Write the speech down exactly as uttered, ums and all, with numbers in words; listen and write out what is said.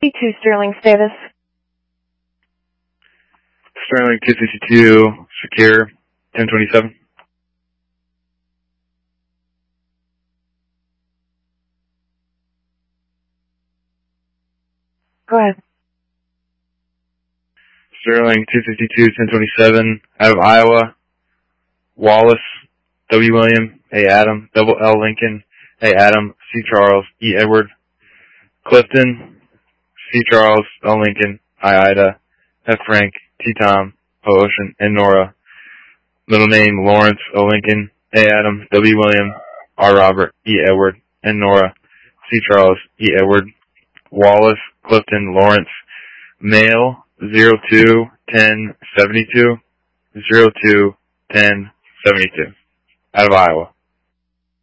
two Sterling status. Sterling two sixty-two, secure, ten twenty-seven. Go ahead. Sterling two sixty-two, ten twenty-seven, out of Iowa. Wallace, W. William, A. Adam, double L. Lincoln, A. Adam, C. Charles, E. Edward. Clifton, C. Charles, L. Lincoln, I. Ida, F. Frank, T. Tom, O. Ocean, and Nora. Middle name Lawrence, O. Lincoln, A. Adam, W. William, R. Robert, E. Edward, and Nora. C. Charles, E. Edward. Wallace, Clifton, Lawrence. Male, zero two ten seventy-two, zero two ten seventy-two. Out of Iowa.